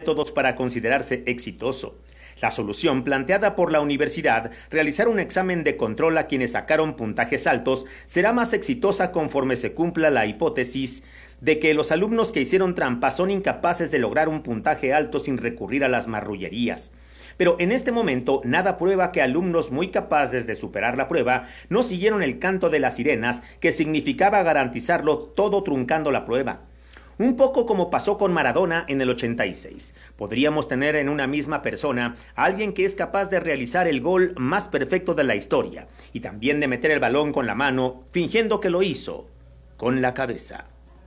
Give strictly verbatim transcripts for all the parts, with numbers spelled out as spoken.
métodos para considerarse exitoso. La solución planteada por la universidad, realizar un examen de control a quienes sacaron puntajes altos, será más exitosa conforme se cumpla la hipótesis de que los alumnos que hicieron trampa son incapaces de lograr un puntaje alto sin recurrir a las marrullerías. Pero en este momento nada prueba que alumnos muy capaces de superar la prueba no siguieron el canto de las sirenas, que significaba garantizarlo todo truncando la prueba. Un poco como pasó con Maradona en el ochenta y seis. Podríamos tener en una misma persona a alguien que es capaz de realizar el gol más perfecto de la historia y también de meter el balón con la mano, fingiendo que lo hizo con la cabeza.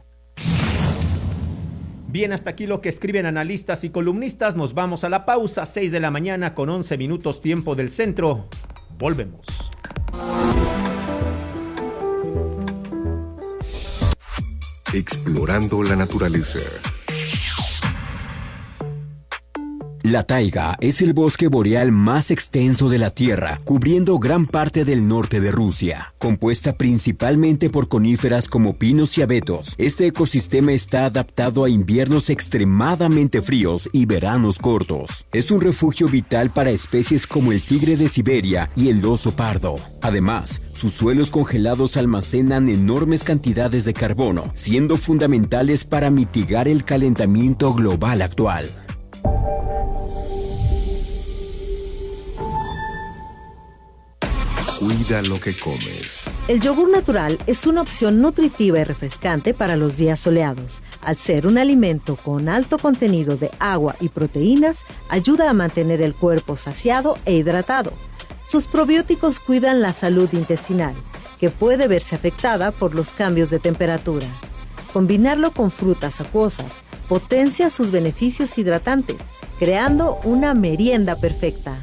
Bien, hasta aquí lo que escriben analistas y columnistas. Nos vamos a la pausa, seis de la mañana con once minutos tiempo del centro. Volvemos. Explorando la naturaleza. La taiga es el bosque boreal más extenso de la Tierra, cubriendo gran parte del norte de Rusia. Compuesta principalmente por coníferas como pinos y abetos, este ecosistema está adaptado a inviernos extremadamente fríos y veranos cortos. Es un refugio vital para especies como el tigre de Siberia y el oso pardo. Además, sus suelos congelados almacenan enormes cantidades de carbono, siendo fundamentales para mitigar el calentamiento global actual. Cuida lo que comes. El yogur natural es una opción nutritiva y refrescante para los días soleados. Al ser un alimento con alto contenido de agua y proteínas, ayuda a mantener el cuerpo saciado e hidratado. Sus probióticos cuidan la salud intestinal, que puede verse afectada por los cambios de temperatura. Combinarlo con frutas acuosas potencia sus beneficios hidratantes, creando una merienda perfecta.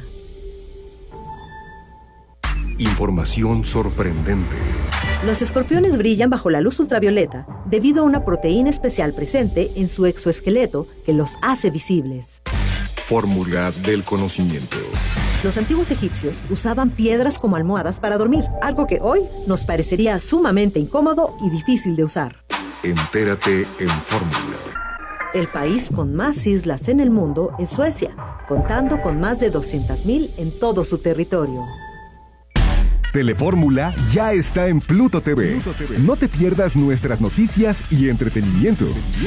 Información sorprendente. Los escorpiones brillan bajo la luz ultravioleta debido a una proteína especial presente en su exoesqueleto que los hace visibles. Fórmula del conocimiento. Los antiguos egipcios usaban piedras como almohadas para dormir, algo que hoy nos parecería sumamente incómodo y difícil de usar. Entérate en Fórmula. El país con más islas en el mundo es Suecia, contando con más de doscientas mil en todo su territorio. Telefórmula ya está en Pluto T V. Pluto T V. No te pierdas nuestras noticias y entretenimiento.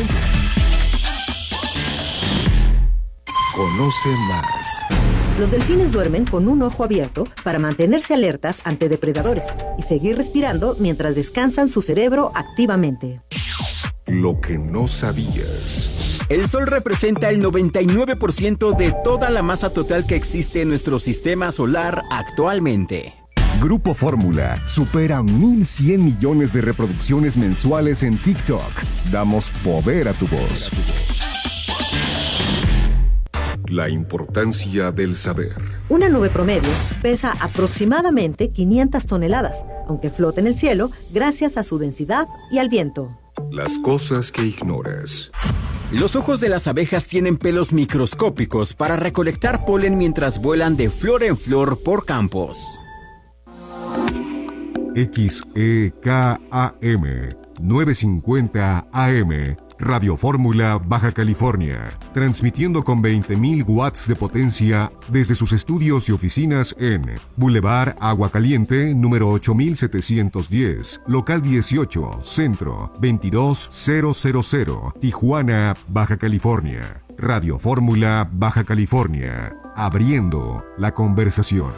Conoce más. Los delfines duermen con un ojo abierto para mantenerse alertas ante depredadores y seguir respirando mientras descansan su cerebro activamente. Lo que no sabías. El Sol representa el noventa y nueve por ciento de toda la masa total que existe en nuestro sistema solar actualmente. Grupo Fórmula supera mil cien millones de reproducciones mensuales en TikTok. Damos poder a tu voz. La importancia del saber. Una nube promedio pesa aproximadamente quinientas toneladas, aunque flota en el cielo gracias a su densidad y al viento. Las cosas que ignoras. Los ojos de las abejas tienen pelos microscópicos para recolectar polen mientras vuelan de flor en flor por campos. X E K A M novecientos cincuenta A M Radio Fórmula Baja California, transmitiendo con veinte mil watts de potencia desde sus estudios y oficinas en Boulevard Agua Caliente, número ocho mil setecientos diez, local dieciocho, Centro, veintidós mil, Tijuana, Baja California. Radio Fórmula Baja California, abriendo la conversación.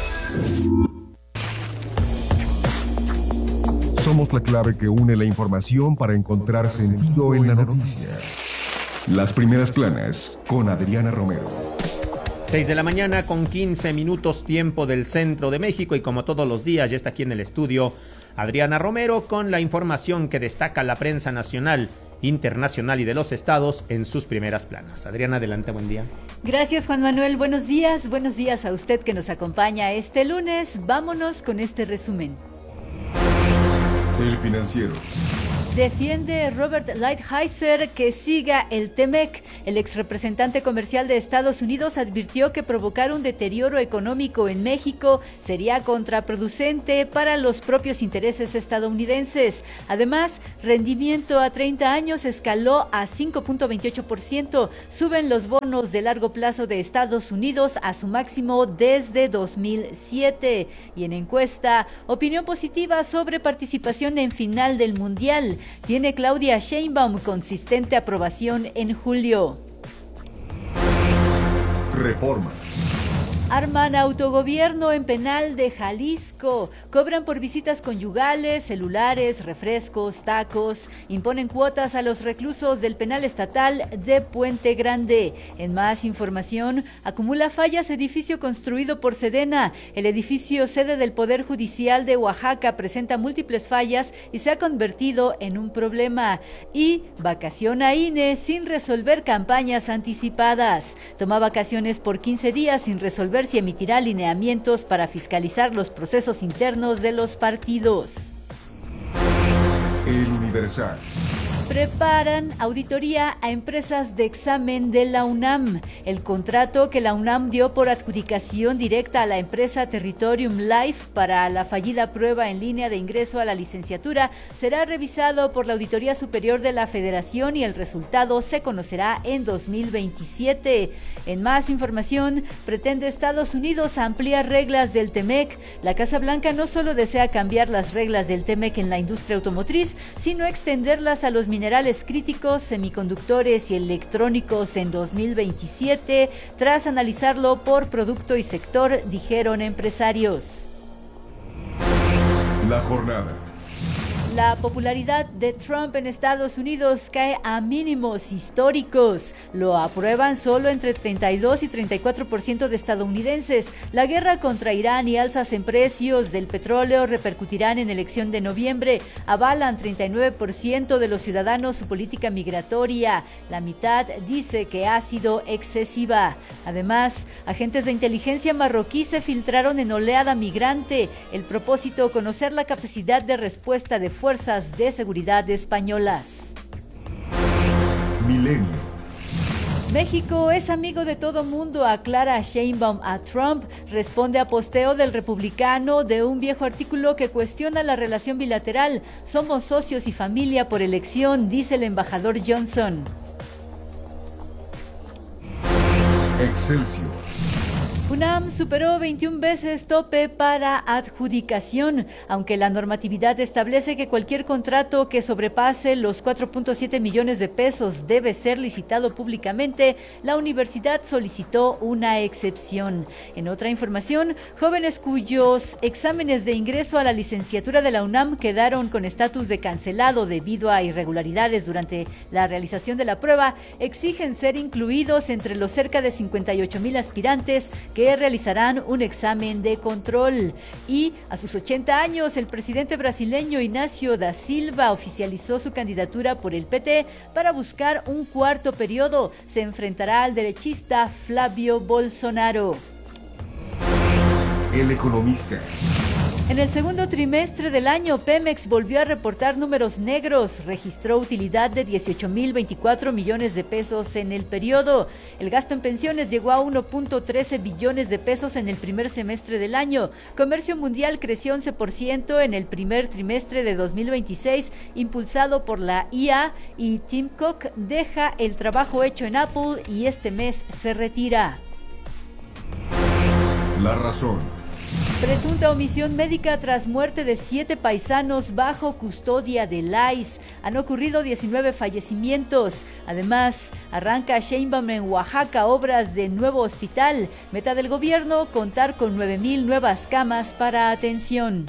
Somos la clave que une la información para encontrar sentido en la noticia. Las primeras planas con Adriana Romero. seis de la mañana con quince minutos tiempo del centro de México y como todos los días ya está aquí en el estudio Adriana Romero con la información que destaca la prensa nacional, internacional y de los estados en sus primeras planas. Adriana, adelante, buen día. Gracias, Juan Manuel, buenos días, buenos días a usted que nos acompaña este lunes. Vámonos con este resumen. El Financiero. Defiende Robert Lighthizer que siga el T M E C. El exrepresentante comercial de Estados Unidos advirtió que provocar un deterioro económico en México sería contraproducente para los propios intereses estadounidenses. Además, rendimiento a treinta años escaló a cinco punto veintiocho por ciento. Suben los bonos de largo plazo de Estados Unidos a su máximo desde dos mil siete. Y en encuesta, opinión positiva sobre participación en final del Mundial. Tiene Claudia Sheinbaum consistente aprobación en julio. Reforma. Arman autogobierno en penal de Jalisco. Cobran por visitas conyugales, celulares, refrescos, tacos. Imponen cuotas a los reclusos del penal estatal de Puente Grande. En más información, acumula fallas edificio construido por Sedena. El edificio sede del Poder Judicial de Oaxaca presenta múltiples fallas y se ha convertido en un problema. Y vacaciona I N E sin resolver campañas anticipadas. Toma vacaciones por quince días sin resolver si emitirá lineamientos para fiscalizar los procesos internos de los partidos. El Universal. Preparan auditoría a empresas de examen de la UNAM. El contrato que la UNAM dio por adjudicación directa a la empresa Territorium Life para la fallida prueba en línea de ingreso a la licenciatura será revisado por la Auditoría Superior de la Federación y el resultado se conocerá en dos mil veintisiete. En más información, pretende Estados Unidos ampliar reglas del T M E C. La Casa Blanca no solo desea cambiar las reglas del T M E C en la industria automotriz, sino extenderlas a los minerales críticos, semiconductores y electrónicos en dos mil veintisiete, tras analizarlo por producto y sector, dijeron empresarios. La jornada. La popularidad de Trump en Estados Unidos cae a mínimos históricos. Lo aprueban solo entre treinta y dos y treinta y cuatro por ciento de estadounidenses. La guerra contra Irán y alzas en precios del petróleo repercutirán en elección de noviembre. Avalan treinta y nueve por ciento de los ciudadanos su política migratoria. La mitad dice que ha sido excesiva. Además, agentes de inteligencia marroquí se filtraron en oleada migrante. El propósito, conocer la capacidad de respuesta de fuerzas de seguridad españolas. Milenio. México es amigo de todo mundo, aclara Sheinbaum a Trump. Responde a posteo del republicano de un viejo artículo que cuestiona la relación bilateral. Somos socios y familia por elección, dice el embajador Johnson. Excelsior. UNAM superó veintiuna veces tope para adjudicación, aunque la normatividad establece que cualquier contrato que sobrepase los cuatro punto siete millones de pesos debe ser licitado públicamente. La universidad solicitó una excepción. En otra información, jóvenes cuyos exámenes de ingreso a la licenciatura de la UNAM quedaron con estatus de cancelado debido a irregularidades durante la realización de la prueba, exigen ser incluidos entre los cerca de cincuenta y ocho mil aspirantes que que realizarán un examen de control. Y a sus ochenta años, el presidente brasileño Inácio da Silva oficializó su candidatura por el P T para buscar un cuarto periodo. Se enfrentará al derechista Flávio Bolsonaro. El Economista. En el segundo trimestre del año, Pemex volvió a reportar números negros. Registró utilidad de dieciocho mil veinticuatro millones de pesos en el periodo. El gasto en pensiones llegó a uno punto trece billones de pesos en el primer semestre del año. Comercio mundial creció once por ciento en el primer trimestre de dos mil veintiséis, impulsado por la I A, y Tim Cook deja el trabajo hecho en Apple y este mes se retira. La razón. Presunta omisión médica tras muerte de siete paisanos bajo custodia del I C E. Han ocurrido diecinueve fallecimientos. Además, arranca Sheinbaum en Oaxaca obras de nuevo hospital. Meta del gobierno, contar con nueve mil nuevas camas para atención.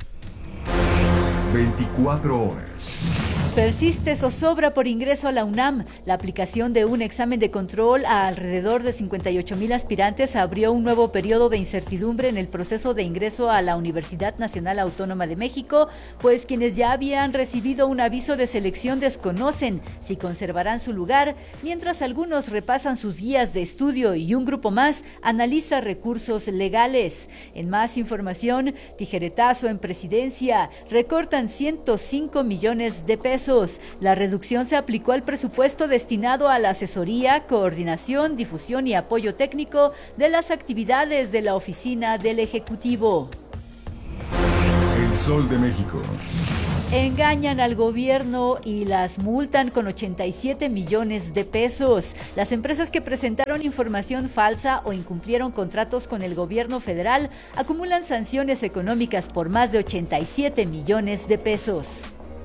veinticuatro horas. Persiste zozobra por ingreso a la UNAM. La aplicación de un examen de control a alrededor de cincuenta y ocho mil aspirantes abrió un nuevo periodo de incertidumbre en el proceso de ingreso a la Universidad Nacional Autónoma de México, pues quienes ya habían recibido un aviso de selección desconocen si conservarán su lugar, mientras algunos repasan sus guías de estudio y un grupo más analiza recursos legales. En más información, tijeretazo en presidencia, recortan ciento cinco millones de pesos. pesos. La reducción se aplicó al presupuesto destinado a la asesoría, coordinación, difusión y apoyo técnico de las actividades de la oficina del Ejecutivo. El Sol de México. Engañan al gobierno y las multan con ochenta y siete millones de pesos. Las empresas que presentaron información falsa o incumplieron contratos con el gobierno federal acumulan sanciones económicas por más de ochenta y siete millones de pesos.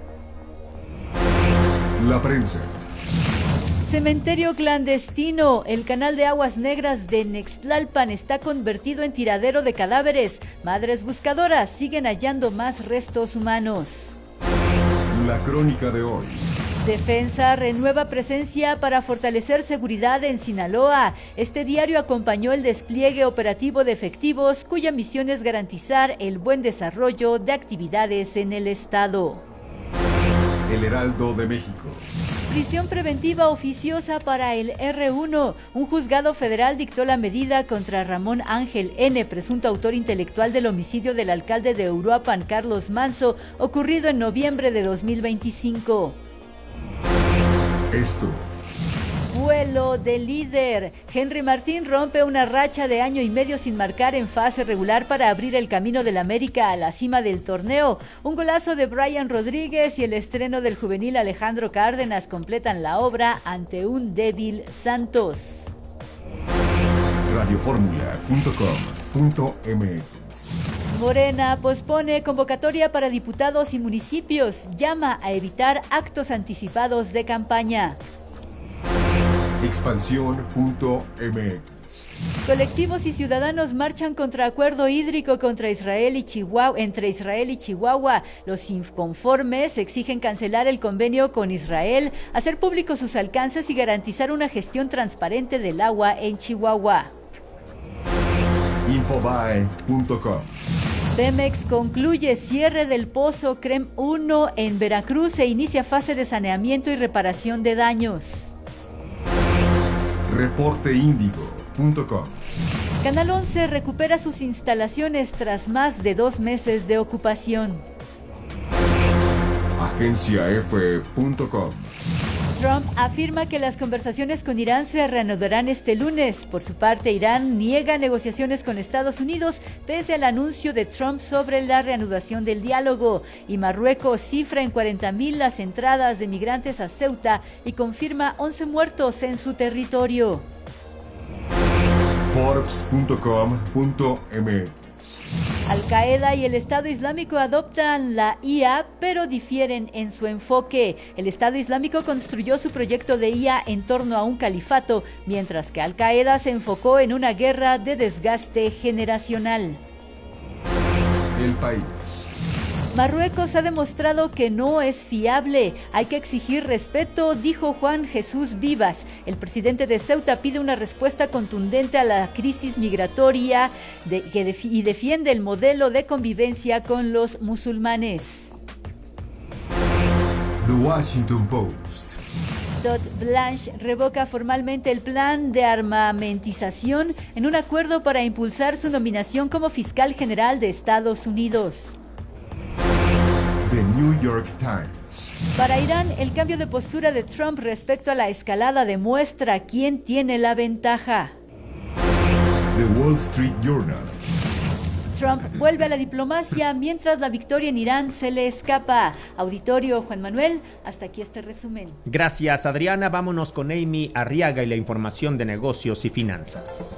La prensa. Cementerio clandestino. El canal de aguas negras de Nextlalpan está convertido en tiradero de cadáveres. Madres buscadoras siguen hallando más restos humanos. La crónica de hoy. Defensa renueva presencia para fortalecer seguridad en Sinaloa. Este diario acompañó el despliegue operativo de efectivos cuya misión es garantizar el buen desarrollo de actividades en el estado. El Heraldo de México. Prisión preventiva oficiosa para el erre uno. Un juzgado federal dictó la medida contra Ramón Ángel N., presunto autor intelectual del homicidio del alcalde de Uruapan, Carlos Manso, ocurrido en noviembre de dos mil veinticinco. Esto. Vuelo de líder. Henry Martín rompe una racha de año y medio sin marcar en fase regular para abrir el camino del América a la cima del torneo. Un golazo de Brian Rodríguez y el estreno del juvenil Alejandro Cárdenas completan la obra ante un débil Santos. radioformula punto com punto eme equis. Morena pospone convocatoria para diputados y municipios. Llama a evitar actos anticipados de campaña. Expansión punto eme equis. Colectivos y ciudadanos marchan contra acuerdo hídrico contra Israel y Chihuahua, entre Israel y Chihuahua. Los inconformes exigen cancelar el convenio con Israel, hacer públicos sus alcances y garantizar una gestión transparente del agua en Chihuahua. Infobae punto com. Pemex concluye cierre del pozo Crem uno en Veracruz e inicia fase de saneamiento y reparación de daños. reporte índigo punto com. Canal once recupera sus instalaciones tras más de dos meses de ocupación. agencia efe punto com. Trump afirma que las conversaciones con Irán se reanudarán este lunes. Por su parte, Irán niega negociaciones con Estados Unidos pese al anuncio de Trump sobre la reanudación del diálogo. Y Marruecos cifra en cuarenta mil las entradas de migrantes a Ceuta y confirma once muertos en su territorio. forbes punto com punto eme equis. Al-Qaeda y el Estado Islámico adoptan la I A, pero difieren en su enfoque. El Estado Islámico construyó su proyecto de I A en torno a un califato, mientras que Al-Qaeda se enfocó en una guerra de desgaste generacional. El País. Marruecos ha demostrado que no es fiable. Hay que exigir respeto, dijo Juan Jesús Vivas. El presidente de Ceuta pide una respuesta contundente a la crisis migratoria de, que defi- y defiende el modelo de convivencia con los musulmanes. The Washington Post. Todd Blanche revoca formalmente el plan de armamentización en un acuerdo para impulsar su nominación como fiscal general de Estados Unidos. The New York Times. Para Irán, el cambio de postura de Trump respecto a la escalada demuestra quién tiene la ventaja. The Wall Street Journal. Trump vuelve a la diplomacia mientras la victoria en Irán se le escapa. Auditorio, Juan Manuel, hasta aquí este resumen. Gracias, Adriana. Vámonos con Amy Arriaga y la información de negocios y finanzas.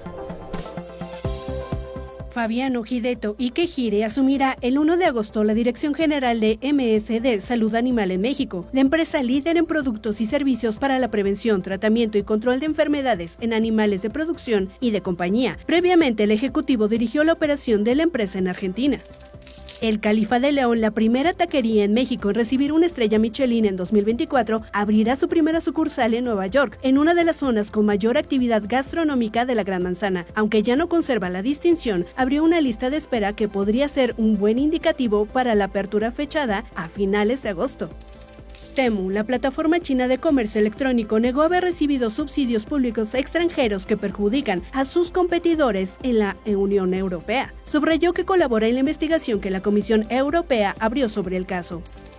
Fabián Ojideto Iquejire asumirá el primero de agosto la dirección general de eme ese de Salud Animal en México, la empresa líder en productos y servicios para la prevención, tratamiento y control de enfermedades en animales de producción y de compañía. Previamente, el ejecutivo dirigió la operación de la empresa en Argentina. El Califa de León, la primera taquería en México en recibir una estrella Michelin en dos mil veinticuatro, abrirá su primera sucursal en Nueva York, en una de las zonas con mayor actividad gastronómica de la Gran Manzana. Aunque ya no conserva la distinción, abrió una lista de espera que podría ser un buen indicativo para la apertura fechada a finales de agosto. Temu, la plataforma china de comercio electrónico, negó haber recibido subsidios públicos extranjeros que perjudican a sus competidores en la Unión Europea. Subrayó que colabora en la investigación que la Comisión Europea abrió sobre el caso.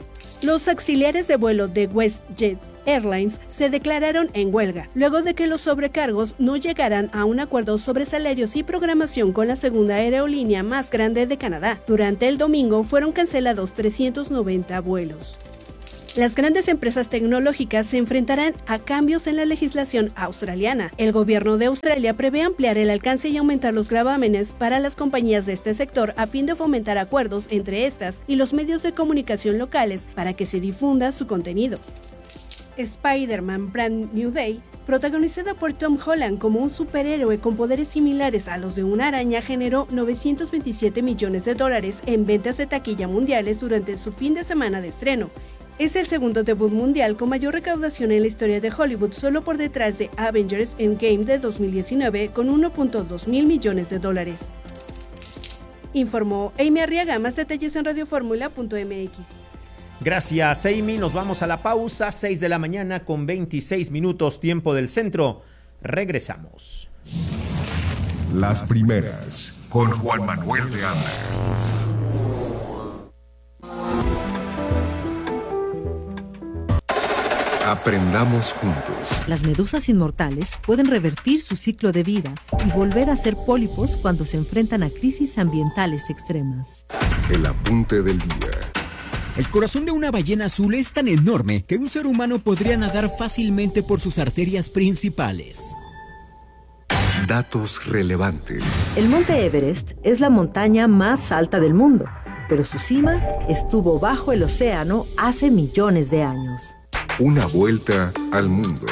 Los auxiliares de vuelo de WestJet Airlines se declararon en huelga, luego de que los sobrecargos no llegaran a un acuerdo sobre salarios y programación con la segunda aerolínea más grande de Canadá. Durante el domingo fueron cancelados trescientos noventa vuelos. Las grandes empresas tecnológicas se enfrentarán a cambios en la legislación australiana. El gobierno de Australia prevé ampliar el alcance y aumentar los gravámenes para las compañías de este sector a fin de fomentar acuerdos entre estas y los medios de comunicación locales para que se difunda su contenido. Spider-Man Brand New Day, protagonizada por Tom Holland como un superhéroe con poderes similares a los de una araña, generó novecientos veintisiete millones de dólares en ventas de taquilla mundiales durante su fin de semana de estreno. Es el segundo debut mundial con mayor recaudación en la historia de Hollywood, solo por detrás de Avengers Endgame de dos mil diecinueve con uno punto dos mil millones de dólares. Informó Amy Arriaga. Más detalles en radioformula punto m x. Gracias, Amy. Nos vamos a la pausa, seis de la mañana con veintiséis minutos, tiempo del centro. Regresamos. Las primeras, con Juan Manuel de Anda. Aprendamos juntos. Las medusas inmortales pueden revertir su ciclo de vida y volver a ser pólipos cuando se enfrentan a crisis ambientales extremas. El apunte del día. El corazón de una ballena azul es tan enorme que un ser humano podría nadar fácilmente por sus arterias principales. Datos relevantes. El monte Everest es la montaña más alta del mundo, pero su cima estuvo bajo el océano hace millones de años. Una vuelta al mundo.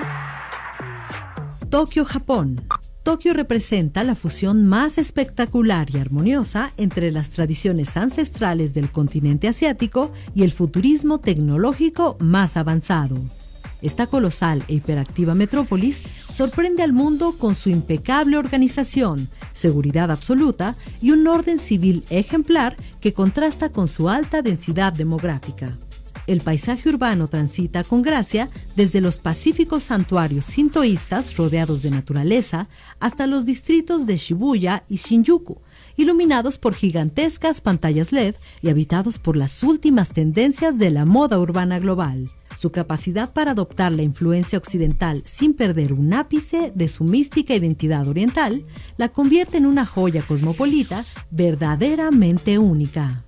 Tokio, Japón. Tokio representa la fusión más espectacular y armoniosa entre las tradiciones ancestrales del continente asiático y el futurismo tecnológico más avanzado. Esta colosal e hiperactiva metrópolis sorprende al mundo con su impecable organización, seguridad absoluta y un orden civil ejemplar que contrasta con su alta densidad demográfica. El paisaje urbano transita con gracia desde los pacíficos santuarios sintoístas rodeados de naturaleza hasta los distritos de Shibuya y Shinjuku, iluminados por gigantescas pantallas L E D y habitados por las últimas tendencias de la moda urbana global. Su capacidad para adoptar la influencia occidental sin perder un ápice de su mística identidad oriental la convierte en una joya cosmopolita verdaderamente única.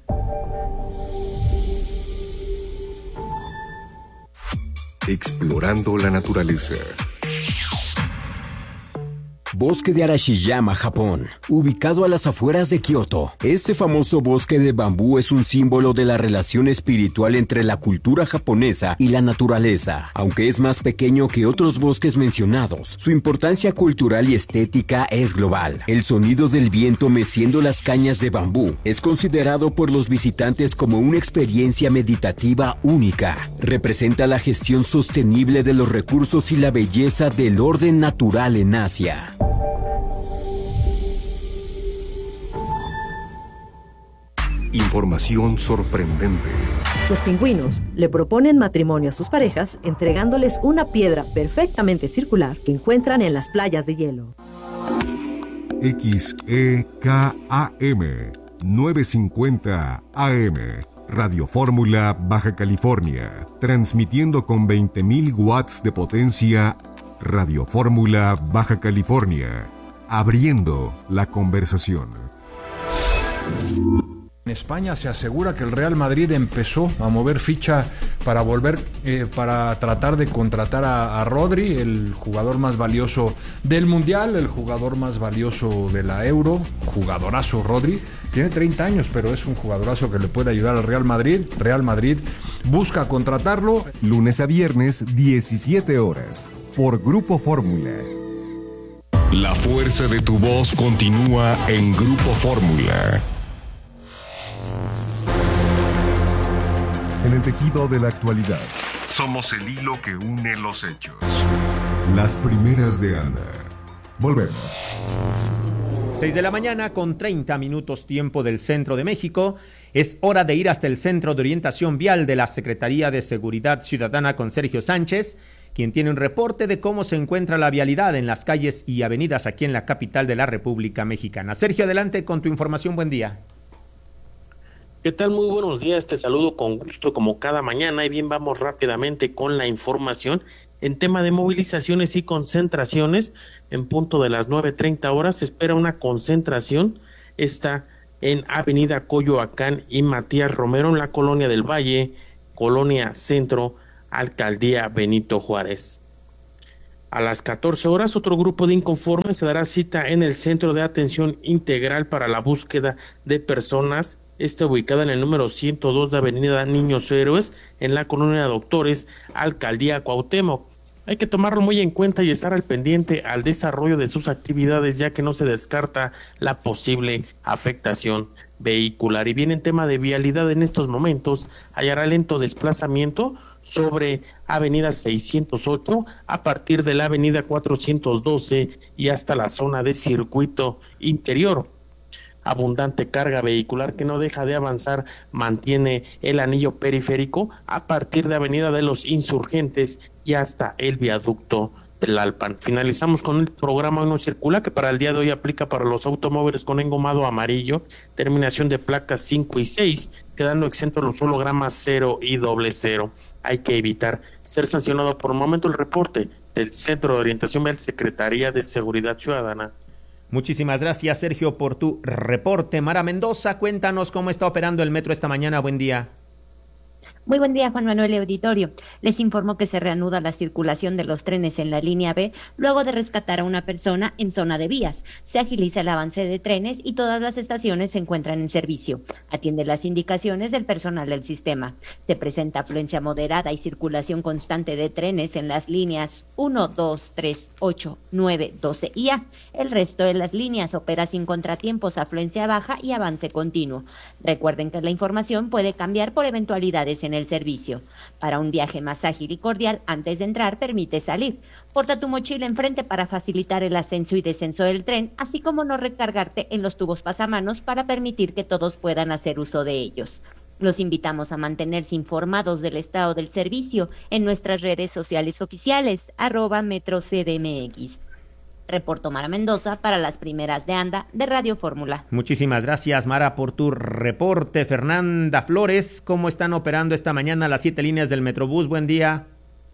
Explorando la naturaleza. Bosque de Arashiyama, Japón, ubicado a las afueras de Kioto. Este famoso bosque de bambú es un símbolo de la relación espiritual entre la cultura japonesa y la naturaleza. Aunque es más pequeño que otros bosques mencionados, su importancia cultural y estética es global. El sonido del viento meciendo las cañas de bambú es considerado por los visitantes como una experiencia meditativa única. Representa la gestión sostenible de los recursos y la belleza del orden natural en Asia. Información sorprendente. Los pingüinos le proponen matrimonio a sus parejas entregándoles una piedra perfectamente circular que encuentran en las playas de hielo. X E K A M novecientos cincuenta A M, Radio Fórmula, Baja California, transmitiendo con veinte mil watts de potencia. Radio Fórmula, Baja California, abriendo la conversación. En España se asegura que el Real Madrid empezó a mover ficha para volver, eh, para tratar de contratar a, a Rodri, el jugador más valioso del Mundial, el jugador más valioso de la Euro, jugadorazo Rodri. Tiene treinta años, pero es un jugadorazo que le puede ayudar al Real Madrid. Real Madrid busca contratarlo. Lunes a viernes, diecisiete horas, por Grupo Fórmula. La fuerza de tu voz continúa en Grupo Fórmula. En el tejido de la actualidad. Somos el hilo que une los hechos. Las primeras de Anda. Volvemos. seis de la mañana con treinta minutos tiempo del centro de México. Es hora de ir hasta el Centro de Orientación Vial de la Secretaría de Seguridad Ciudadana con Sergio Sánchez, quien tiene un reporte de cómo se encuentra la vialidad en las calles y avenidas aquí en la capital de la República Mexicana. Sergio, adelante con tu información. Buen día. ¿Qué tal? Muy buenos días, te saludo con gusto como cada mañana y bien vamos rápidamente con la información en tema de movilizaciones y concentraciones. En punto de las nueve treinta horas se espera una concentración, esta en Avenida Coyoacán y Matías Romero en la Colonia del Valle, Colonia Centro, Alcaldía Benito Juárez. A las catorce horas, otro grupo de inconformes se dará cita en el Centro de Atención Integral para la Búsqueda de Personas, está ubicada en el número ciento dos de Avenida Niños Héroes, en la Colonia Doctores, Alcaldía Cuauhtémoc. Hay que tomarlo muy en cuenta y estar al pendiente al desarrollo de sus actividades, ya que no se descarta la posible afectación vehicular. Y bien, en tema de vialidad en estos momentos, hallará lento desplazamiento sobre Avenida seiscientos ocho a partir de la Avenida cuatrocientos doce y hasta la zona de Circuito Interior. Abundante carga vehicular que no deja de avanzar mantiene el anillo periférico a partir de Avenida de los Insurgentes y hasta el viaducto Tlalpan. Finalizamos con el programa Hoy No Circula, que para el día de hoy aplica para los automóviles con engomado amarillo, terminación de placas cinco y seis, quedando exentos los hologramas cero y doble cero. Hay que evitar ser sancionado. Por el momento el reporte del Centro de Orientación Vial, Secretaría de Seguridad Ciudadana. Muchísimas gracias, Sergio, por tu reporte. Mara Mendoza, cuéntanos cómo está operando el metro esta mañana. Buen día. Muy buen día, Juan Manuel Auditorio. Les informo que se reanuda la circulación de los trenes en la línea B luego de rescatar a una persona en zona de vías. Se agiliza el avance de trenes y todas las estaciones se encuentran en servicio. Atiende las indicaciones del personal del sistema. Se presenta afluencia moderada y circulación constante de trenes en las líneas uno, dos, tres, ocho, nueve, doce y A. El resto de las líneas opera sin contratiempos, afluencia baja y avance continuo. Recuerden que la información puede cambiar por eventualidades en el servicio. Para un viaje más ágil y cordial, antes de entrar, permite salir. Porta tu mochila enfrente para facilitar el ascenso y descenso del tren, así como no recargarte en los tubos pasamanos para permitir que todos puedan hacer uso de ellos. Los invitamos a mantenerse informados del estado del servicio en nuestras redes sociales oficiales, arroba Metro C D M X. Reportó Mara Mendoza para las primeras de ANDA de Radio Fórmula. Muchísimas gracias, Mara, por tu reporte. Fernanda Flores, ¿cómo están operando esta mañana las siete líneas del Metrobús? Buen día.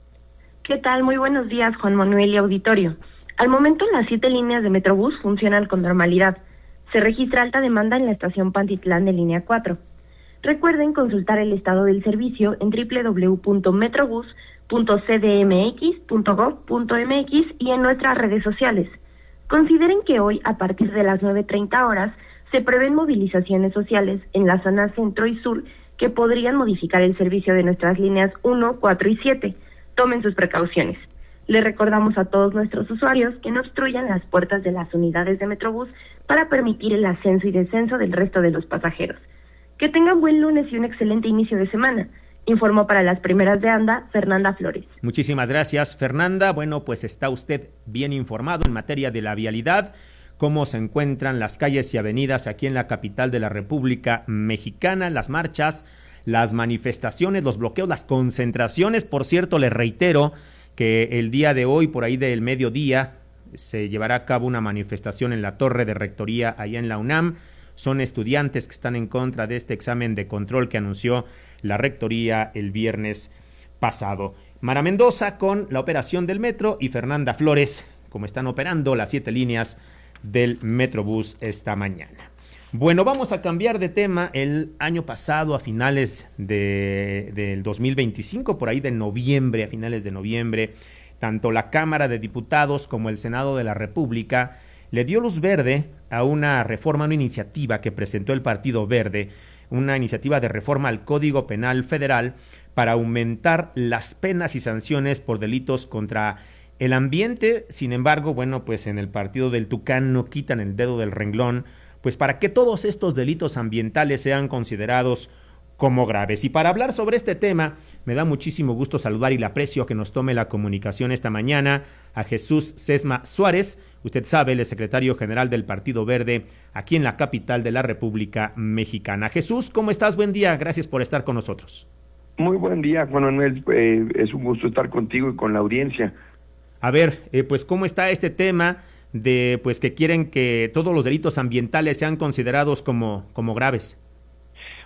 ¿Qué tal? Muy buenos días, Juan Manuel y auditorio. Al momento, las siete líneas de Metrobús funcionan con normalidad. Se registra alta demanda en la estación Pantitlán de línea cuatro. Recuerden consultar el estado del servicio en doble u doble u doble u punto metrobús punto c d m x punto gov punto m x y en nuestras redes sociales. Consideren que hoy, a partir de las nueve treinta horas, se prevén movilizaciones sociales en la zona centro y sur que podrían modificar el servicio de nuestras líneas uno, cuatro y siete. Tomen sus precauciones. Les recordamos a todos nuestros usuarios que no obstruyan las puertas de las unidades de Metrobús para permitir el ascenso y descenso del resto de los pasajeros. Que tengan buen lunes y un excelente inicio de semana. Informó para las primeras de ANDA, Fernanda Flores. Muchísimas gracias, Fernanda. Bueno, pues está usted bien informado en materia de la vialidad, cómo se encuentran las calles y avenidas aquí en la capital de la República Mexicana, las marchas, las manifestaciones, los bloqueos, las concentraciones. Por cierto, les reitero que el día de hoy, por ahí del mediodía, se llevará a cabo una manifestación en la Torre de Rectoría allá en la UNAM. Son estudiantes que están en contra de este examen de control que anunció la Rectoría el viernes pasado. Mara Mendoza con la operación del metro y Fernanda Flores, como están operando las siete líneas del Metrobús esta mañana. Bueno, vamos a cambiar de tema. El año pasado, a finales de, del dos mil veinticinco, por ahí de noviembre, a finales de noviembre, tanto la Cámara de Diputados como el Senado de la República le dio luz verde a una reforma, una iniciativa que presentó el Partido Verde, una iniciativa de reforma al Código Penal Federal para aumentar las penas y sanciones por delitos contra el ambiente. Sin embargo, bueno, pues en el partido del Tucán no quitan el dedo del renglón, pues para que todos estos delitos ambientales sean considerados como graves. Y para hablar sobre este tema, me da muchísimo gusto saludar y le aprecio que nos tome la comunicación esta mañana a Jesús Sesma Suárez. Usted sabe, él es secretario general del Partido Verde aquí en la capital de la República Mexicana. Jesús, ¿cómo estás? Buen día, gracias por estar con nosotros. Muy buen día, Juan Manuel, eh, es un gusto estar contigo y con la audiencia. A ver, eh, pues ¿cómo está este tema de pues que quieren que todos los delitos ambientales sean considerados como, como graves?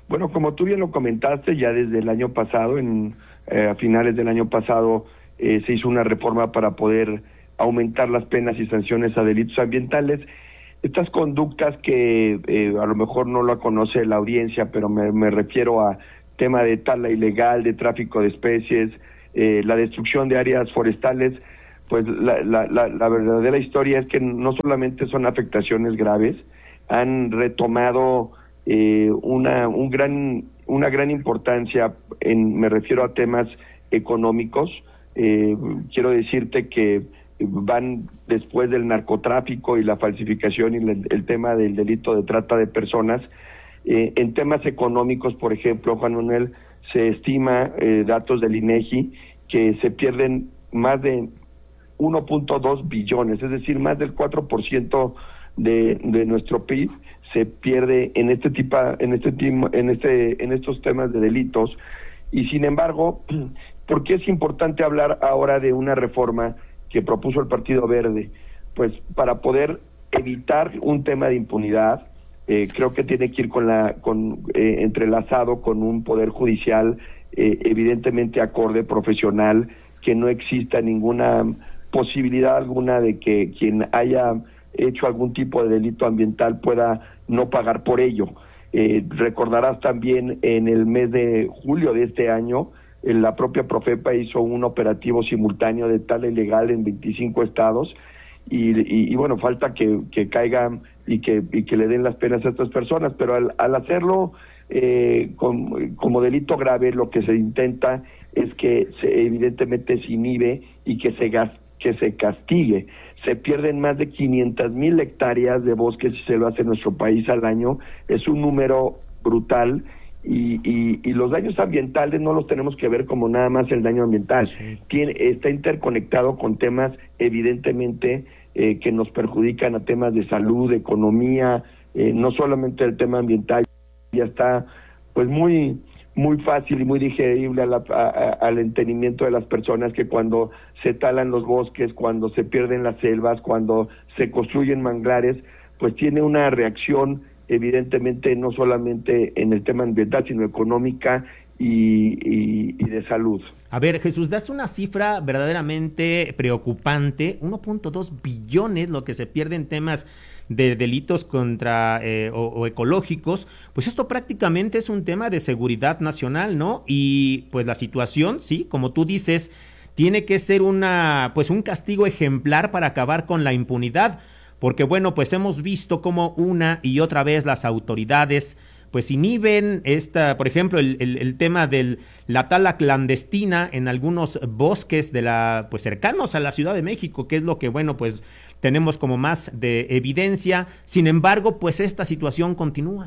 Bueno, como tú bien lo comentaste, ya desde el año pasado, en, eh, a finales del año pasado, eh, se hizo una reforma para poder aumentar las penas y sanciones a delitos ambientales. Estas conductas que eh, a lo mejor no lo conoce la audiencia, pero me, me refiero a tema de tala ilegal, de tráfico de especies, eh, la destrucción de áreas forestales, pues la, la, la, la verdadera historia es que no solamente son afectaciones graves, han retomado eh, una un gran una gran importancia, en, me refiero a temas económicos. Eh, quiero decirte que van después del narcotráfico y la falsificación y el, el tema del delito de trata de personas. Eh, en temas económicos, por ejemplo, Juan Manuel, se estima, eh, datos del INEGI, que se pierden más de uno punto dos billones, es decir, más del cuatro por ciento de, de nuestro P I B se pierde en este tipo, en este en este en estos temas de delitos. Y sin embargo, ¿por qué es importante hablar ahora de una reforma que propuso el Partido Verde? Pues para poder evitar un tema de impunidad. Eh, creo que tiene que ir con la con eh, entrelazado con un poder judicial eh, evidentemente acorde, profesional, que no exista ninguna posibilidad alguna de que quien haya hecho algún tipo de delito ambiental pueda no pagar por ello. Eh, recordarás también en el mes de julio de este año, eh, la propia Profepa hizo un operativo simultáneo de tala ilegal en veinticinco estados. Y, y, y bueno, falta que, que caigan y que, y que le den las penas a estas personas, pero al, al hacerlo eh, con, como delito grave, lo que se intenta es que se, evidentemente se inhibe y que se, gas, que se castigue. Se pierden más de quinientas mil hectáreas de bosques si se lo hace en nuestro país al año, es un número brutal. Y, y, y los daños ambientales no los tenemos que ver como nada más el daño ambiental. Sí. Tiene, está interconectado con temas evidentemente eh, que nos perjudican a temas de salud, de economía, eh, no solamente el tema ambiental. Ya está pues muy muy fácil y muy digerible a la, a, a, al entendimiento de las personas que cuando se talan los bosques, cuando se pierden las selvas, cuando se construyen manglares, pues tiene una reacción evidentemente no solamente en el tema ambiental, sino económica y, y, y de salud. A ver, Jesús, das una cifra verdaderamente preocupante, uno punto dos billones lo que se pierde en temas de delitos contra eh, o, o ecológicos. Pues esto prácticamente es un tema de seguridad nacional, ¿no? Y pues la situación, sí, como tú dices, tiene que ser una pues un castigo ejemplar para acabar con la impunidad. Porque bueno, pues hemos visto cómo una y otra vez las autoridades pues inhiben esta, por ejemplo, el, el, el tema de la tala clandestina en algunos bosques de la, pues cercanos a la Ciudad de México, que es lo que bueno, pues tenemos como más de evidencia. Sin embargo, pues esta situación continúa.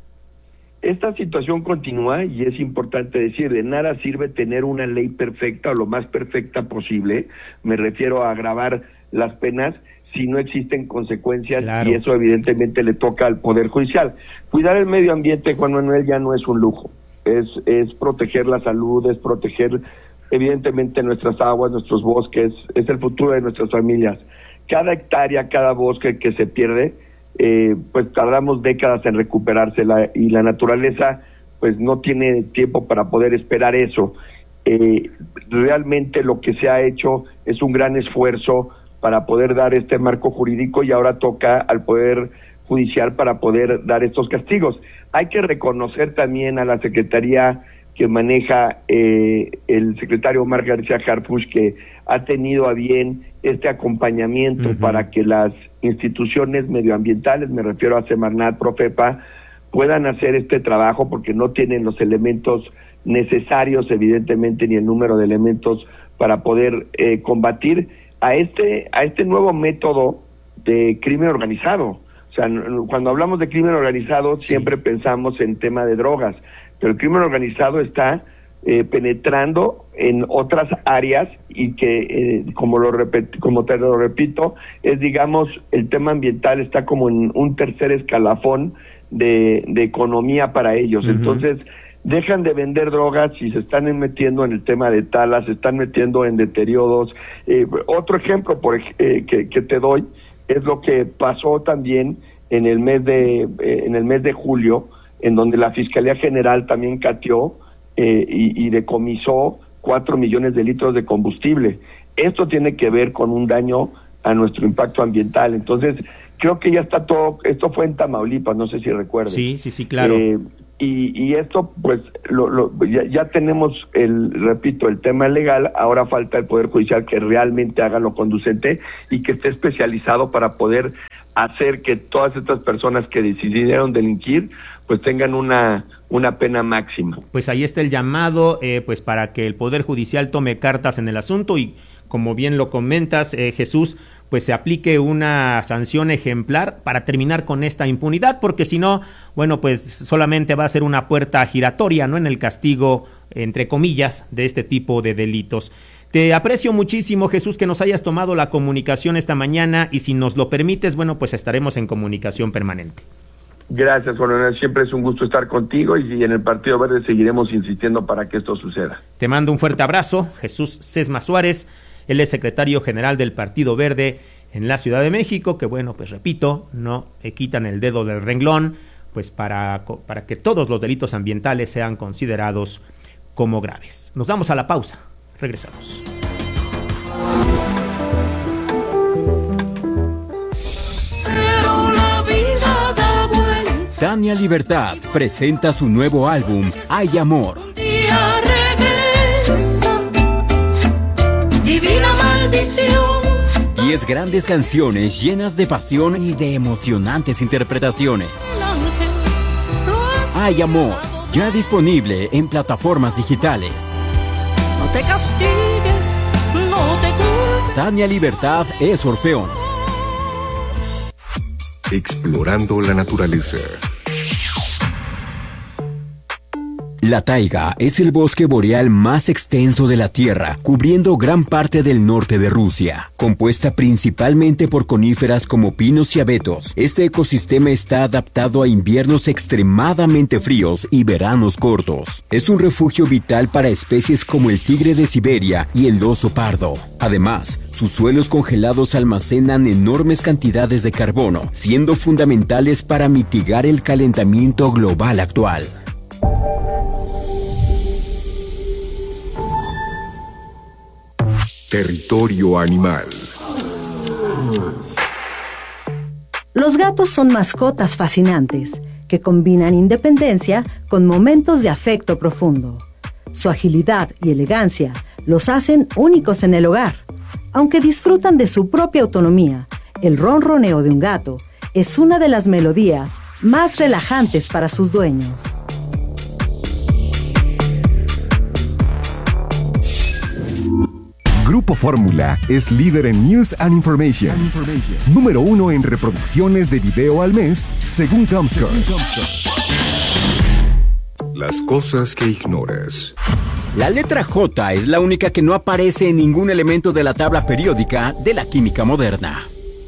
Esta situación continúa y es importante decir, de nada sirve tener una ley perfecta o lo más perfecta posible, me refiero a agravar las penas, si no existen consecuencias. Claro. Y eso evidentemente le toca al Poder Judicial. Cuidar el medio ambiente, Juan Manuel, ya no es un lujo, es, es proteger la salud, es proteger evidentemente nuestras aguas, nuestros bosques, es el futuro de nuestras familias. Cada hectárea, cada bosque que se pierde, eh, pues tardamos décadas en recuperársela y la naturaleza pues no tiene tiempo para poder esperar eso. Eh, realmente lo que se ha hecho es un gran esfuerzo para poder dar este marco jurídico y ahora toca al Poder Judicial para poder dar estos castigos. Hay que reconocer también a la Secretaría que maneja eh, el secretario Omar García Harfuch, que ha tenido a bien este acompañamiento uh-huh. para que las instituciones medioambientales, me refiero a Semarnat, Profepa, puedan hacer este trabajo porque no tienen los elementos necesarios, evidentemente, ni el número de elementos para poder eh, combatir a este a este nuevo método de crimen organizado. O sea, cuando hablamos de crimen organizado sí. siempre pensamos en tema de drogas, pero el crimen organizado está eh, penetrando en otras áreas y que, eh, como lo repet- como te lo repito, es digamos, el tema ambiental está como en un tercer escalafón de, de economía para ellos. Uh-huh. Entonces, dejan de vender drogas y se están metiendo en el tema de talas, se están metiendo en deterioros. Eh, otro ejemplo por, eh, que, que te doy es lo que pasó también en el mes de eh, en el mes de julio en donde la Fiscalía General también cateó eh, y, y decomisó cuatro millones de litros de combustible. Esto tiene que ver con un daño a nuestro impacto ambiental. Entonces, creo que ya está todo, esto fue en Tamaulipas, no sé si recuerdas. Sí, sí, sí, claro. Eh, y, y esto, pues, lo, lo, ya, ya tenemos, el repito, el tema legal, ahora falta el Poder Judicial que realmente haga lo conducente y que esté especializado para poder hacer que todas estas personas que decidieron delinquir, pues tengan una, una pena máxima. Pues ahí está el llamado, eh, pues para que el Poder Judicial tome cartas en el asunto y, como bien lo comentas, eh, Jesús, pues se aplique una sanción ejemplar para terminar con esta impunidad, porque si no, bueno, pues solamente va a ser una puerta giratoria, ¿no?, en el castigo, entre comillas, de este tipo de delitos. Te aprecio muchísimo, Jesús, que nos hayas tomado la comunicación esta mañana y si nos lo permites, bueno, pues estaremos en comunicación permanente. Gracias, Juan Manuel, siempre es un gusto estar contigo y en el Partido Verde seguiremos insistiendo para que esto suceda. Te mando un fuerte abrazo, Jesús Sesma Suárez. Él es secretario general del Partido Verde en la Ciudad de México, que bueno, pues repito, no eh, quitan el dedo del renglón, pues para, para que todos los delitos ambientales sean considerados como graves. Nos damos a la pausa, regresamos. Tania Libertad presenta su nuevo álbum, Hay Amor. Divina maldición. Diez grandes canciones llenas de pasión y de emocionantes interpretaciones. Hay Amor, ya disponible en plataformas digitales. No te castigues, no te culpes. Tania Libertad es Orfeón. Explorando la naturaleza. La taiga es el bosque boreal más extenso de la Tierra, cubriendo gran parte del norte de Rusia. Compuesta principalmente por coníferas como pinos y abetos, este ecosistema está adaptado a inviernos extremadamente fríos y veranos cortos. Es un refugio vital para especies como el tigre de Siberia y el oso pardo. Además, sus suelos congelados almacenan enormes cantidades de carbono, siendo fundamentales para mitigar el calentamiento global actual. Territorio animal. Los gatos son mascotas fascinantes que combinan independencia con momentos de afecto profundo. Su agilidad y elegancia los hacen únicos en el hogar. Aunque disfrutan de su propia autonomía, el ronroneo de un gato es una de las melodías más relajantes para sus dueños. Grupo Fórmula es líder en News and Information. Número uno en reproducciones de video al mes, según Comscore. Las cosas que ignoras. La letra J es la única que no aparece en ningún elemento de la tabla periódica de la química moderna.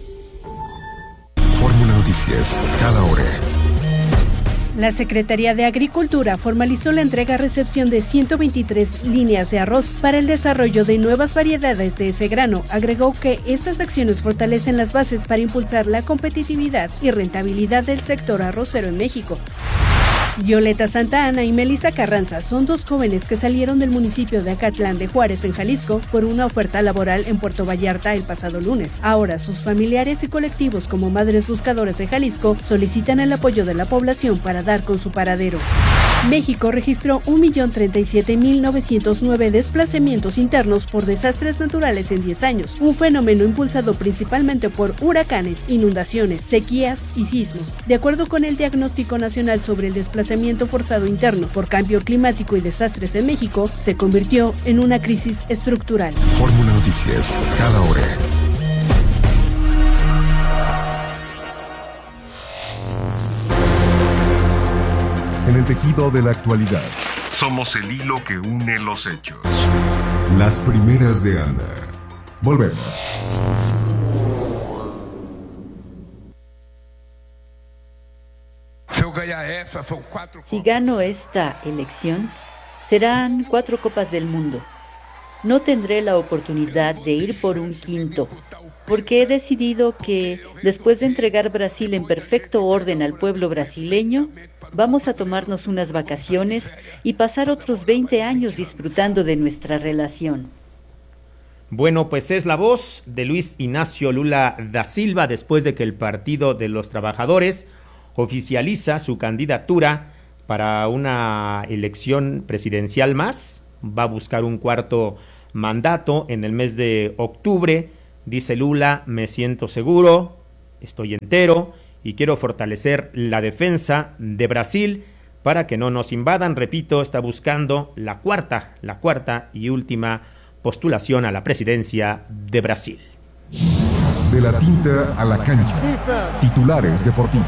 Fórmula Noticias, cada hora. La Secretaría de Agricultura formalizó la entrega-recepción de ciento veintitrés líneas de arroz para el desarrollo de nuevas variedades de ese grano. Agregó que estas acciones fortalecen las bases para impulsar la competitividad y rentabilidad del sector arrocero en México. Violeta Santa Ana y Melissa Carranza son dos jóvenes que salieron del municipio de Acatlán de Juárez, en Jalisco, por una oferta laboral en Puerto Vallarta el pasado lunes. Ahora, sus familiares y colectivos como Madres Buscadoras de Jalisco solicitan el apoyo de la población para dar con su paradero. México registró un millón treinta y siete mil novecientos nueve desplazamientos internos por desastres naturales en diez años, un fenómeno impulsado principalmente por huracanes, inundaciones, sequías y sismos. De acuerdo con el Diagnóstico Nacional sobre el Desplazamiento Forzado Interno por Cambio Climático y Desastres en México, se convirtió en una crisis estructural. Fórmula Noticias, cada hora. En el tejido de la actualidad. Somos el hilo que une los hechos. Las primeras de Ana. Volvemos. Si gano esta elección, serán cuatro Copas del Mundo. no tendré la oportunidad de ir por un quinto, porque he decidido que, después de entregar Brasil en perfecto orden al pueblo brasileño, vamos a tomarnos unas vacaciones y pasar otros veinte años disfrutando de nuestra relación. Bueno, pues es la voz de Luis Ignacio Lula da Silva después de que el Partido de los Trabajadores oficializa su candidatura para una elección presidencial más. Va a buscar un cuarto mandato en el mes de octubre. Dice Lula: me siento seguro, estoy entero y quiero fortalecer la defensa de Brasil para que no nos invadan. Repito, está buscando la cuarta, la cuarta y última postulación a la presidencia de Brasil. De la tinta a la cancha. Titulares deportivos.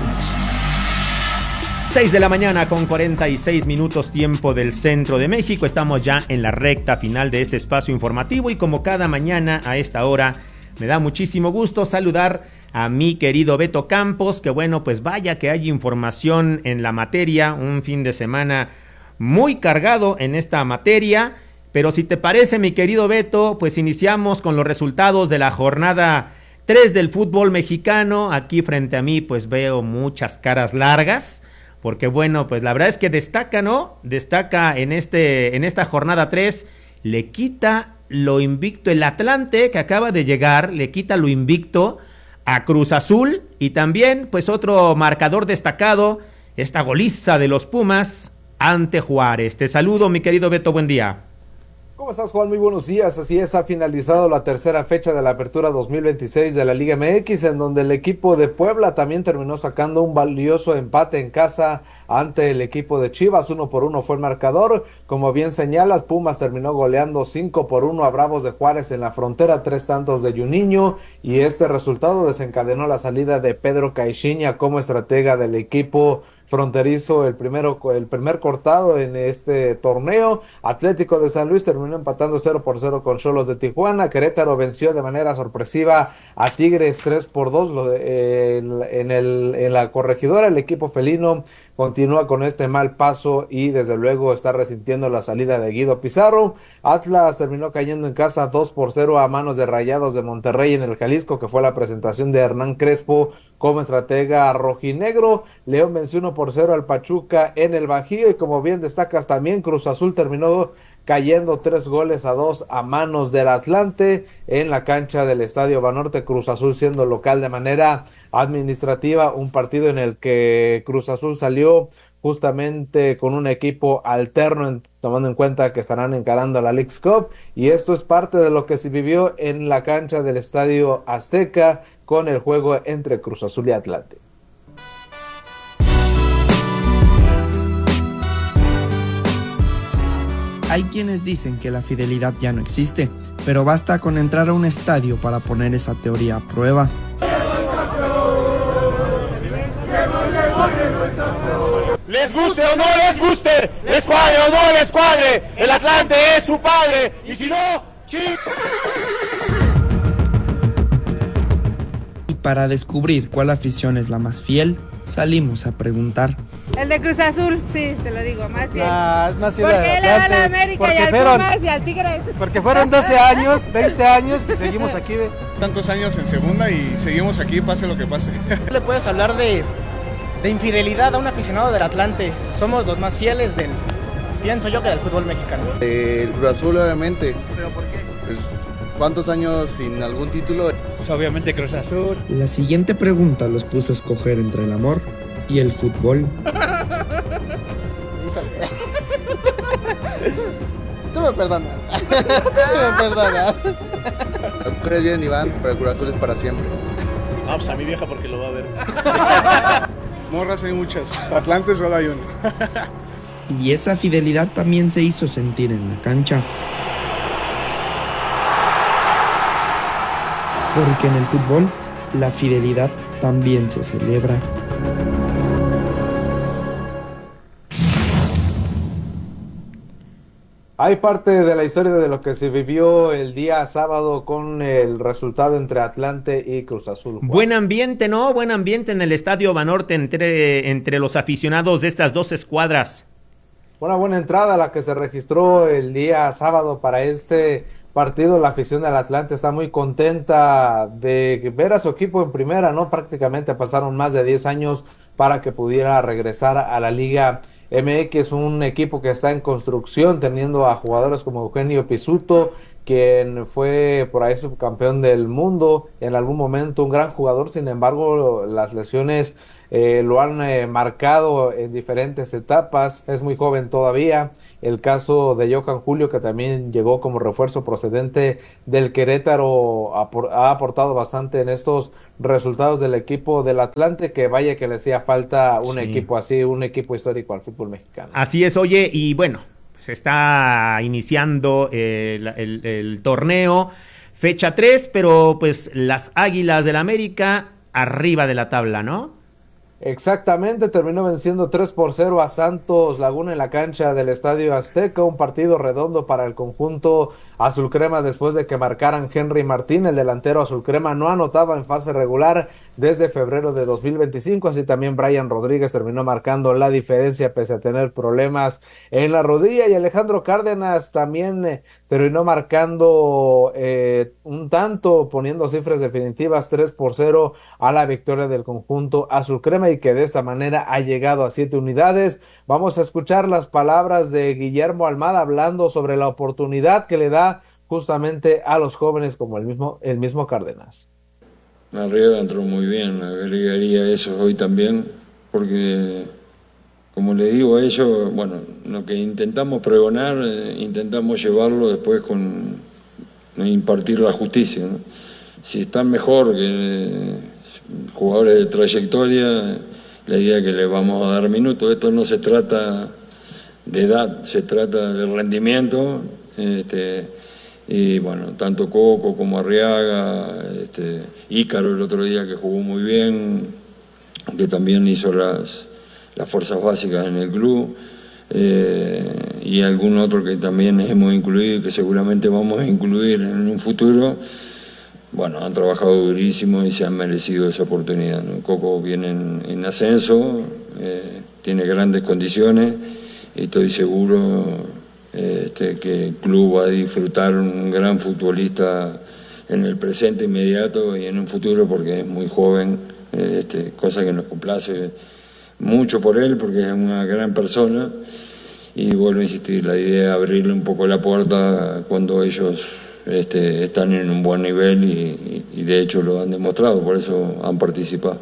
seis de la mañana con cuarenta y seis minutos, tiempo del centro de México. Estamos ya en la recta final de este espacio informativo y como cada mañana a esta hora me da muchísimo gusto saludar a mi querido Beto Campos, que bueno, pues vaya que hay información en la materia, un fin de semana muy cargado en esta materia. Pero si te parece, mi querido Beto, pues iniciamos con los resultados de la jornada tres del fútbol mexicano. Aquí frente a mí pues veo muchas caras largas, porque bueno, pues la verdad es que destaca, ¿no? Destaca en este en esta jornada tres, le quita lo invicto el Atlante, que acaba de llegar, le quita lo invicto a Cruz Azul, y también pues otro marcador destacado, esta goliza de los Pumas ante Juárez. Te saludo, mi querido Beto, buen día. ¿Cómo estás, Juan? Muy buenos días. Así es, ha finalizado la tercera fecha de la Apertura dos mil veintiséis de la Liga M X, en donde el equipo de Puebla también terminó sacando un valioso empate en casa ante el equipo de Chivas. Uno por uno fue el marcador. Como bien señalas, Pumas terminó goleando cinco por uno a Bravos de Juárez en la Frontera, tres tantos de Juninho, y este resultado desencadenó la salida de Pedro Caixinha como estratega del equipo fronterizo, el primero el primer cortado en este torneo. Atlético de San Luis terminó empatando cero por cero con Xolos de Tijuana. Querétaro venció de manera sorpresiva a Tigres tres por dos lo de, eh, en, el, en la corregidora. El equipo felino continúa con este mal paso y desde luego está resintiendo la salida de Guido Pizarro. Atlas terminó cayendo en casa dos por cero a manos de Rayados de Monterrey en el Jalisco, que fue la presentación de Hernán Crespo como estratega rojinegro. León venció uno por cero al Pachuca en el Bajío, y como bien destacas también, Cruz Azul terminó cayendo tres goles a dos a manos del Atlante en la cancha del Estadio Banorte. Cruz Azul siendo local de manera administrativa, un partido en el que Cruz Azul salió justamente con un equipo alterno, en, tomando en cuenta que estarán encarando la Leagues Cup, y esto es parte de lo que se vivió en la cancha del Estadio Azteca con el juego entre Cruz Azul y Atlante. Hay quienes dicen que la fidelidad ya no existe, pero basta con entrar a un estadio para poner esa teoría a prueba. Les guste o no les guste, les cuadre o no les cuadre, el Atlante es su padre, y si no, chico. Y para descubrir cuál afición es la más fiel, salimos a preguntar. El de Cruz Azul, sí, te lo digo, más fiel. Nah, es más fiel. Porque él le va a la América y al fueron, Pumas y al Tigres. Porque fueron doce años, veinte años y seguimos aquí, ve. Tantos años en segunda y seguimos aquí, pase lo que pase. ¿Le puedes hablar de, de infidelidad a un aficionado del Atlante? Somos los más fieles del, pienso yo, que del fútbol mexicano. El Cruz Azul, obviamente. ¿Pero por qué? Pues, ¿cuántos años sin algún título? Pues obviamente Cruz Azul. La siguiente pregunta los puso a escoger entre el amor y el fútbol. Tú me perdonas. Tú me perdonas. Las mujeres vienen y van, pero el Cruz Azul es para siempre. Ah, pues a mi vieja porque lo va a ver. Morras hay muchas, Atlante solo hay uno. Y esa fidelidad también se hizo sentir en la cancha. Porque en el fútbol, la fidelidad también se celebra. Hay parte de la historia de lo que se vivió el día sábado con el resultado entre Atlante y Cruz Azul. Juan. Buen ambiente, ¿no? Buen ambiente en el Estadio Banorte entre, entre los aficionados de estas dos escuadras. Una buena entrada la que se registró el día sábado para este partido. La afición del Atlante está muy contenta de ver a su equipo en primera, ¿no? Prácticamente pasaron más de diez años para que pudiera regresar a la Liga M X, un equipo que está en construcción, teniendo a jugadores como Eugenio Pizzuto, quien fue por ahí subcampeón del mundo en algún momento, un gran jugador. Sin embargo, las lesiones eh, lo han eh, marcado en diferentes etapas, es muy joven todavía. El caso de Johan Julio, que también llegó como refuerzo procedente del Querétaro, apor- ha aportado bastante en estos resultados del equipo del Atlante, que vaya que le hacía falta un sí. equipo así, un equipo histórico al fútbol mexicano. Así es, oye, y bueno, se está iniciando el, el, el torneo, fecha tres, pero pues las Águilas del América arriba de la tabla, ¿no? Exactamente, terminó venciendo tres por cero a Santos Laguna en la cancha del Estadio Azteca, un partido redondo para el conjunto azul crema después de que marcaran Henry Martín. El delantero azul crema no anotaba en fase regular desde febrero de dos mil veinticinco, así también Brian Rodríguez terminó marcando la diferencia pese a tener problemas en la rodilla, y Alejandro Cárdenas también eh, terminó marcando eh, un tanto, poniendo cifras definitivas tres por cero a la victoria del conjunto azul crema, y que de esta manera ha llegado a siete unidades. Vamos a escuchar las palabras de Guillermo Almada hablando sobre la oportunidad que le da justamente a los jóvenes como el mismo, el mismo Cárdenas. Arriaga entró muy bien, agregaría eso hoy también, porque como le digo a ellos, bueno, lo que intentamos pregonar, eh, intentamos llevarlo después con eh, impartir la justicia, ¿no? Si están mejor que eh, jugadores de trayectoria, la idea es que les vamos a dar minutos. Esto no se trata de edad, se trata de rendimiento, este, y bueno, tanto Coco como Arriaga, este, Ícaro el otro día que jugó muy bien, que también hizo las, las fuerzas básicas en el club, eh, y algún otro que también hemos incluido y que seguramente vamos a incluir en un futuro. Bueno, han trabajado durísimo y se han merecido esa oportunidad, ¿no? Coco viene en, en ascenso, eh, tiene grandes condiciones y estoy seguro eh, este, que el club va a disfrutar un gran futbolista en el presente inmediato y en un futuro, porque es muy joven, eh, este, cosa que nos complace mucho por él, porque es una gran persona. Y vuelvo a insistir, la idea es abrirle un poco la puerta cuando ellos Este, están en un buen nivel y, y de hecho lo han demostrado, por eso han participado.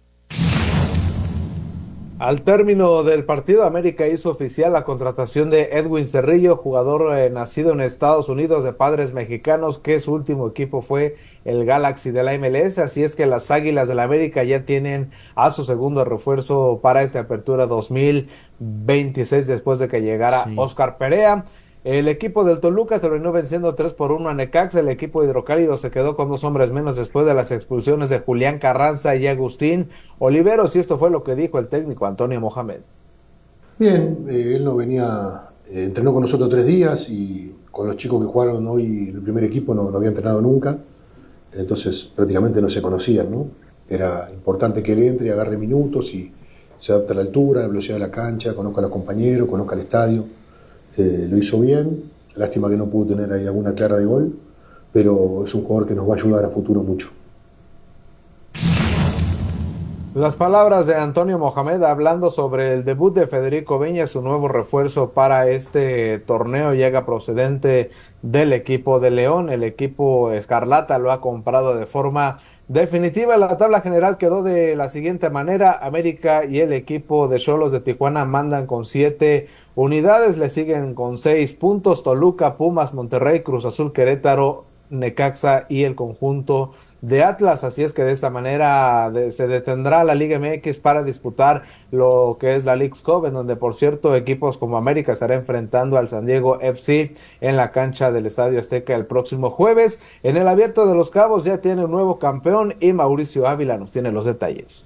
Al término del partido, América hizo oficial la contratación de Edwin Cerrillo, jugador eh, nacido en Estados Unidos de padres mexicanos, que su último equipo fue el Galaxy de la M L S, así es que las Águilas de la América ya tienen a su segundo refuerzo para esta apertura dos mil veintiséis después de que llegara sí. Oscar Perea. El equipo del Toluca terminó venciendo tres por uno a Necaxa. El equipo hidrocálido se quedó con dos hombres menos después de las expulsiones de Julián Carranza y Agustín Oliveros, y esto fue lo que dijo el técnico Antonio Mohamed. Bien, eh, él no venía, eh, entrenó con nosotros tres días y con los chicos que jugaron hoy en el primer equipo no, no había entrenado nunca, entonces prácticamente no se conocían, ¿no? Era importante que él entre y agarre minutos y se adapte a la altura, a la velocidad de la cancha, conozca a los compañeros, conozca el estadio. Eh, lo hizo bien, lástima que no pudo tener ahí alguna clara de gol, pero es un jugador que nos va a ayudar a futuro mucho. Las palabras de Antonio Mohamed hablando sobre el debut de Federico Viña, su nuevo refuerzo para este torneo, llega procedente del equipo de León. El equipo Escarlata lo ha comprado de forma definitiva. La tabla general quedó de la siguiente manera: América y el equipo de Xolos de Tijuana mandan con siete unidades, le siguen con seis puntos Toluca, Pumas, Monterrey, Cruz Azul, Querétaro, Necaxa y el conjunto de Atlas. Así es que de esta manera de, se detendrá la Liga M X para disputar lo que es la Leagues Cup, en donde por cierto equipos como América estará enfrentando al San Diego F C en la cancha del Estadio Azteca el próximo jueves. En el Abierto de los Cabos ya tiene un nuevo campeón y Mauricio Ávila nos tiene los detalles.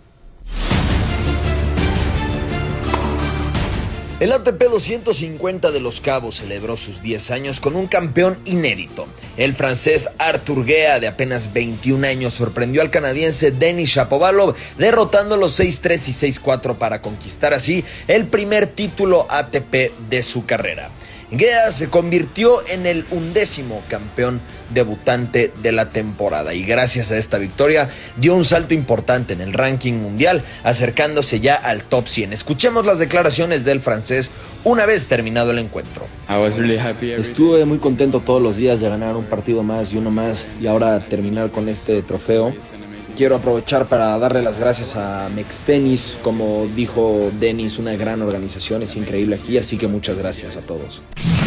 El A T P doscientos cincuenta de Los Cabos celebró sus diez años con un campeón inédito. El francés Arthur Guea, de apenas veintiún años, sorprendió al canadiense Denis Shapovalov, derrotándolo seis tres y seis cuatro para conquistar así el primer título A T P de su carrera. Guea se convirtió en el undécimo campeón debutante de la temporada y gracias a esta victoria dio un salto importante en el ranking mundial, acercándose ya al top cien. Escuchemos las declaraciones del francés una vez terminado el encuentro. Estuve muy contento todos los días de ganar un partido más y uno más y ahora terminar con este trofeo. Quiero aprovechar para darle las gracias a Mextenis, como dijo Denis, una gran organización, es increíble aquí, así que muchas gracias a todos.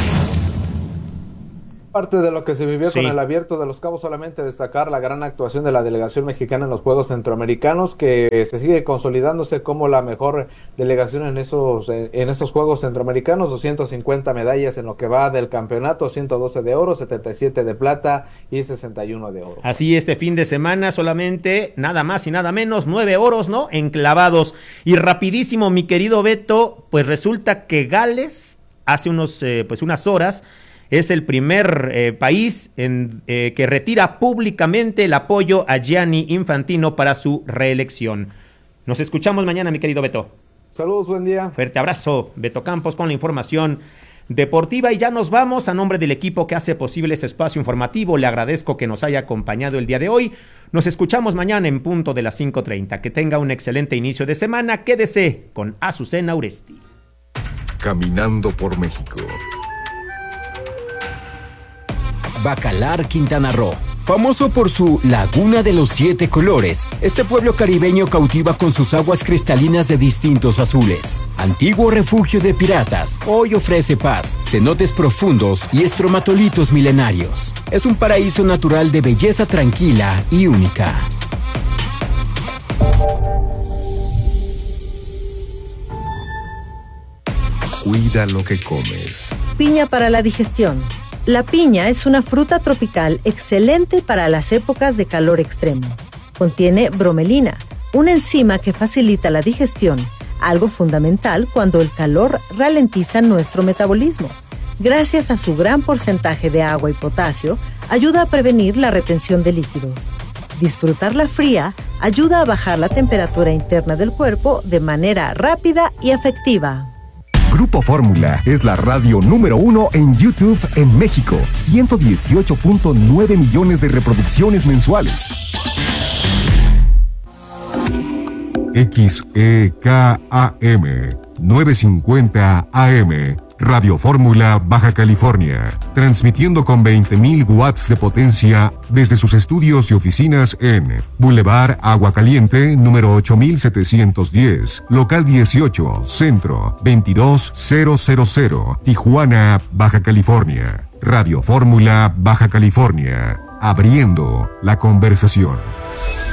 Parte de lo que se vivió Sí. con el Abierto de los Cabos, solamente destacar la gran actuación de la delegación mexicana en los Juegos Centroamericanos, que se sigue consolidándose como la mejor delegación en esos en esos Juegos Centroamericanos. Doscientas cincuenta medallas en lo que va del campeonato, ciento doce de oro, setenta y siete de plata y sesenta y uno de oro. Así este fin de semana solamente nada más y nada menos nueve oros, ¿no? Enclavados. Y rapidísimo, mi querido Beto, pues resulta que Gales hace unos eh, pues unas horas es el primer eh, país en, eh, que retira públicamente el apoyo a Gianni Infantino para su reelección. Nos escuchamos mañana, mi querido Beto. Saludos, buen día. Fuerte abrazo, Beto Campos con la información deportiva y ya nos vamos. A nombre del equipo que hace posible este espacio informativo, le agradezco que nos haya acompañado el día de hoy. Nos escuchamos mañana en punto de las cinco treinta. Que tenga un excelente inicio de semana. Quédese con Azucena Uresti. Caminando por México. Bacalar, Quintana Roo. Famoso por su Laguna de los Siete Colores, este pueblo caribeño cautiva con sus aguas cristalinas de distintos azules. Antiguo refugio de piratas, hoy ofrece paz, cenotes profundos y estromatolitos milenarios. Es un paraíso natural de belleza tranquila y única. Cuida lo que comes. Piña para la digestión. La piña es una fruta tropical excelente para las épocas de calor extremo. Contiene bromelina, una enzima que facilita la digestión, algo fundamental cuando el calor ralentiza nuestro metabolismo. Gracias a su gran porcentaje de agua y potasio, ayuda a prevenir la retención de líquidos. Disfrutarla fría ayuda a bajar la temperatura interna del cuerpo de manera rápida y efectiva. Grupo Fórmula es la radio número uno en YouTube en México. ciento dieciocho punto nueve millones de reproducciones mensuales. X E K A M novecientos cincuenta A M Radio Fórmula, Baja California, transmitiendo con veinte mil watts de potencia desde sus estudios y oficinas en Boulevard Agua Caliente, número ocho mil setecientos diez, local dieciocho, Centro, veintidós mil, Tijuana, Baja California. Radio Fórmula, Baja California, abriendo la conversación.